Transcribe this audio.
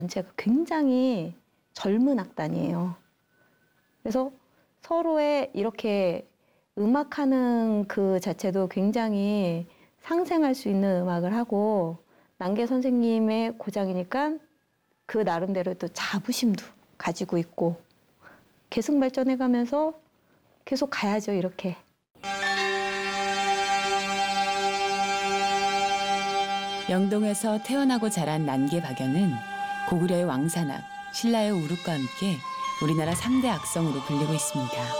전체가 굉장히 젊은 악단이에요. 그래서 서로의 이렇게 음악하는 그 자체도 굉장히 상생할 수 있는 음악을 하고, 난계 선생님의 고장이니까 그 나름대로 또 자부심도 가지고 있고, 계속 발전해 가면서 계속 가야죠, 이렇게. 영동에서 태어나고 자란 난계 박연은 고구려의 왕산악, 신라의 우륵과 함께 우리나라 3대 악성으로 불리고 있습니다.